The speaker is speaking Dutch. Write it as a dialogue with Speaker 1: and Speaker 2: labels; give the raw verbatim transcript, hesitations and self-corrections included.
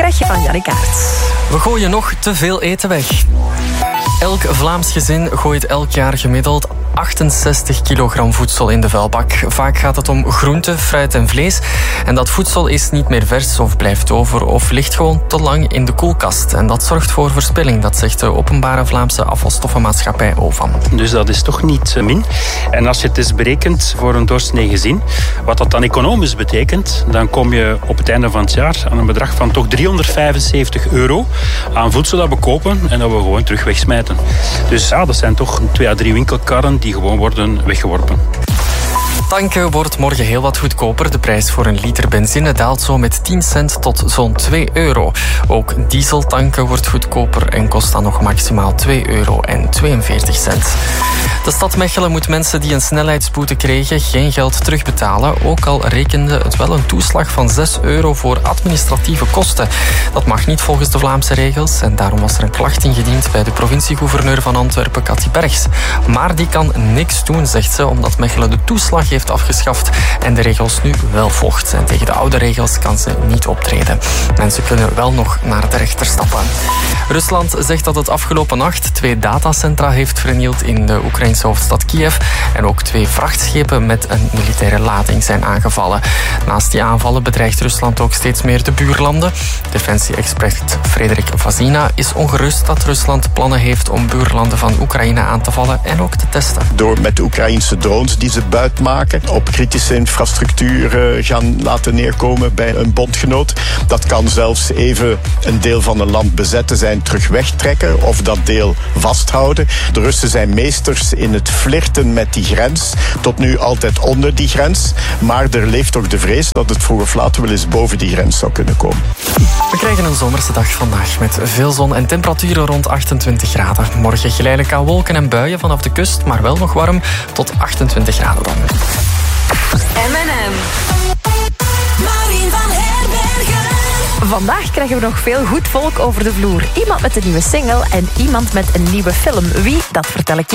Speaker 1: krijg je van Jannik Aerts.
Speaker 2: We gooien nog te veel eten weg. Elk Vlaams gezin gooit elk jaar gemiddeld achtenzestig kilogram voedsel in de vuilbak. Vaak gaat het om groente, fruit en vlees. En dat voedsel is niet meer vers of blijft over of ligt gewoon te lang in de koelkast. En dat zorgt voor verspilling, dat zegt de Openbare Vlaamse Afvalstoffenmaatschappij O V A M.
Speaker 3: Dus dat is toch niet min. En als je het eens berekent voor een doorsnee gezin, wat dat dan economisch betekent, dan kom je op het einde van het jaar aan een bedrag van toch driehonderdvijfenzeventig euro aan voedsel dat we kopen en dat we gewoon terug wegsmijten. Dus ja, dat zijn toch twee à drie winkelkarren die gewoon worden weggeworpen.
Speaker 2: Tanken wordt morgen heel wat goedkoper. De prijs voor een liter benzine daalt zo met tien cent tot zo'n twee euro. Ook dieseltanken wordt goedkoper en kost dan nog maximaal twee euro en tweeënveertig cent. De stad Mechelen moet mensen die een snelheidsboete kregen geen geld terugbetalen. Ook al rekende het wel een toeslag van zes euro voor administratieve kosten. Dat mag niet volgens de Vlaamse regels en daarom was er een klacht ingediend bij de provincie-gouverneur van Antwerpen, Cathy Bergs. Maar die kan niks doen, zegt ze, omdat Mechelen de toeslag heeft afgeschaft en de regels nu wel volgt. En tegen de oude regels kan ze niet optreden. Mensen kunnen wel nog naar de rechter stappen. Rusland zegt dat het afgelopen nacht twee datacentra heeft vernield in de Oekraïnse hoofdstad Kiev en ook twee vrachtschepen met een militaire lading zijn aangevallen. Naast die aanvallen bedreigt Rusland ook steeds meer de buurlanden. Defensie-expert Frederik Vazina is ongerust dat Rusland plannen heeft om buurlanden van Oekraïne aan te vallen en ook te testen.
Speaker 4: Door met de Oekraïnse drones die ze buit maken op kritische infrastructuur gaan laten neerkomen bij een bondgenoot. Dat kan zelfs even een deel van een land bezetten zijn, terug wegtrekken of dat deel vasthouden. De Russen zijn meesters in het flirten met die grens. Tot nu altijd onder die grens. Maar er leeft toch de vrees dat het vroeg of laat wel eens boven die grens zou kunnen komen.
Speaker 2: We krijgen een zomerse dag vandaag met veel zon en temperaturen rond achtentwintig graden. Morgen geleidelijk aan wolken en buien vanaf de kust, maar wel nog warm tot achtentwintig graden dan.
Speaker 5: M en M. Maureen van Herbergen.
Speaker 1: Vandaag krijgen we nog veel goed volk over de vloer. Iemand met een nieuwe single en iemand met een nieuwe film. Wie, dat vertel ik je